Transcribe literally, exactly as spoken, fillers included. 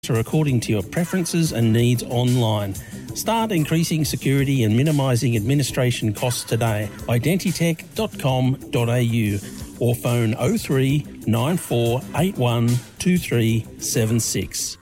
according to your preferences and needs online. Start increasing security and minimising administration costs today. Identitech dot com dot a u or phone oh three nine four eight one two three seven six.